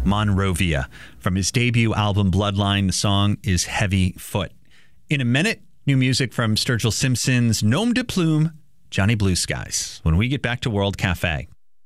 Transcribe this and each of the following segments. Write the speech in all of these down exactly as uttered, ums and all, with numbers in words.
Monrovia. From his debut album, Bloodline, the song is Heavy Foot. In a minute, new music from Sturgill Simpson's Nom de Plume, Johnny Blue Skies, when we get back to World Cafe.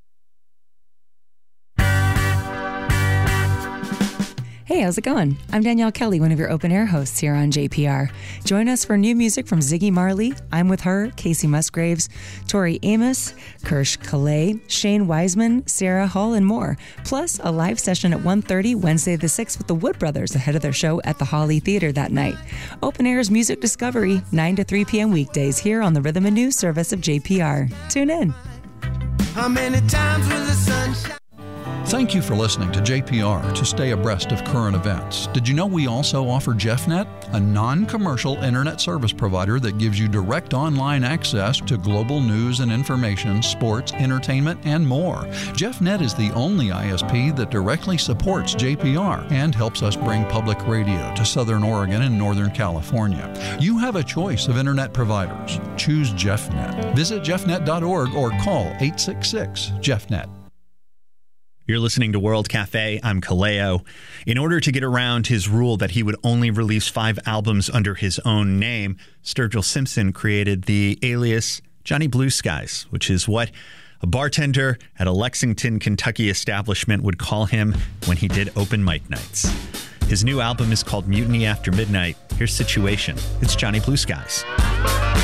Hey, how's it going? I'm Danielle Kelly, one of your open air hosts here on J P R. Join us for new music from Ziggy Marley, I'm With Her, Casey Musgraves, Tori Amos, Kirsch Calais, Shane Wiseman, Sarah Hull, and more. Plus, a live session at one thirty Wednesday the sixth with the Wood Brothers ahead of their show at the Holly Theater that night. Open Air's Music Discovery, nine to three p.m. weekdays here on the Rhythm and News service of J P R. Tune in. How many times will the sun shine? Thank you for listening to J P R to stay abreast of current events. Did you know we also offer JeffNet, a non-commercial internet service provider that gives you direct online access to global news and information, sports, entertainment, and more. JeffNet is the only I S P that directly supports J P R and helps us bring public radio to Southern Oregon and Northern California. You have a choice of internet providers. Choose JeffNet. Visit jeff net dot org or call eight six six, jeff net. You're listening to World Cafe. I'm Kaleo. In order to get around his rule that he would only release five albums under his own name, Sturgill Simpson created the alias Johnny Blue Skies, which is what a bartender at a Lexington, Kentucky establishment would call him when he did open mic nights. His new album is called Mutiny After Midnight. Here's Situation. It's Johnny Blue Skies.